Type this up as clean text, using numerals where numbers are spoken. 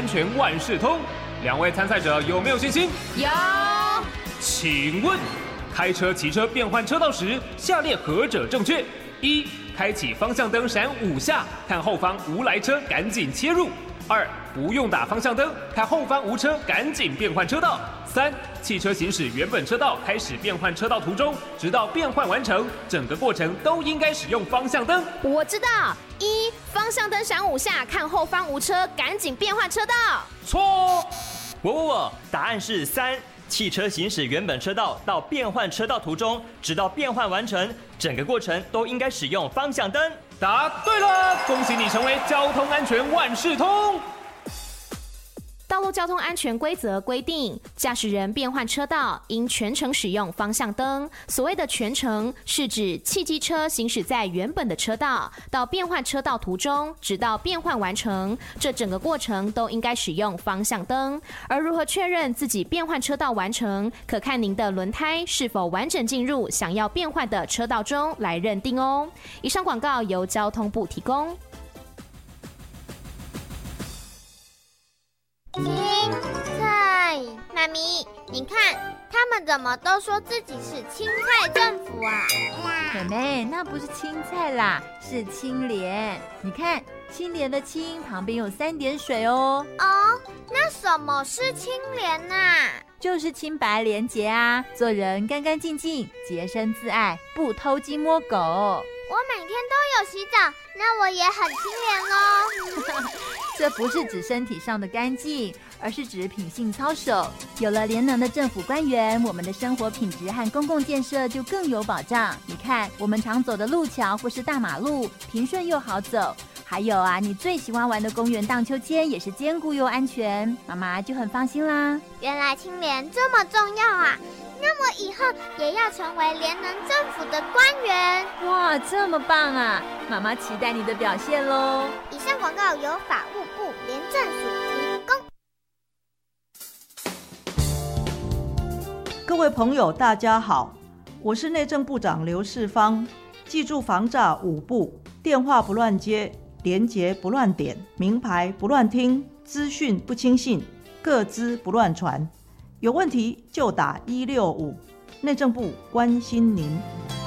安全万事通。两位参赛者有没有信心？ 有。 请问，开车、骑车变换车道时，下列何者正确？一、开启方向灯闪5下，看后方无来车，赶紧切入。2、不用打方向灯，看后方无车，赶紧变换车道。3、汽车行驶原本车道，开始变换车道途中，直到变换完成，整个过程都应该使用方向灯。 我知道，1、方向灯闪5下，看后方无车，赶紧变换车道。 错。 答案是3。汽车行驶原本车道到变换车道途中，直到变换完成，整个过程都应该使用方向灯。 答对了，恭喜你成为交通安全万事通。 道路交通安全规则规定，驾驶人变换车道应全程使用方向灯。所谓的全程，是指汽机车行驶在原本的车道，到变换车道途中，直到变换完成，这整个过程都应该使用方向灯。而如何确认自己变换车道完成，可看您的轮胎是否完整进入想要变换的车道中来认定哦。以上广告由交通部提供。 青菜，妈咪，你看，他们怎么都说自己是青菜政府啊？ 妹妹，那不是青菜啦，是青莲。你看，青莲的青旁边有3点水哦。 哦，那什么是青莲啊？ 就是清白廉洁啊，做人干干净净，洁身自爱，不偷鸡摸狗。 我每天都有洗澡，那我也很清廉哦。 这不是指身体上的干净，而是指品性操守。有了廉能的政府官员，我们的生活品质和公共建设就更有保障。你看，我们常走的路桥或是大马路，平顺又好走。还有啊，你最喜欢玩的公园荡秋千也是坚固又安全，妈妈就很放心啦。 原来清廉这么重要啊！那我以后也要成为廉能政府的官员。 哇，这么棒啊！妈妈期待你的表现咯。 以上广告由法务部廉政署提供。各位朋友大家好，我是内政部长刘世芳。记住防诈5步：电话不乱接，连结不乱点，名牌不乱听，资讯不轻信，个资不乱传。有问题就打165，内政部关心您。